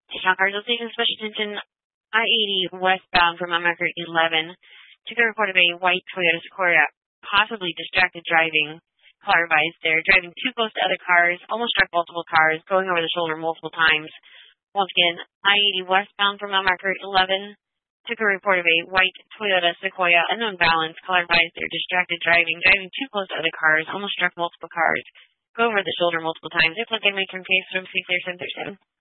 Town Cardinal Station Special Attention I-80 westbound from Mount Margaret 11. Took a report of a white Toyota Sequoia, possibly distracted driving. Car advised there, driving too close to other cars, almost struck multiple cars, going over the shoulder multiple times. Once again, I-80 westbound from Mount Margaret 11. Took a report of a white Toyota Sequoia, unknown balance. Car advised there, distracted driving too close to other cars, almost struck multiple cars, go over the shoulder multiple times. If like I make from case from 6 or 7.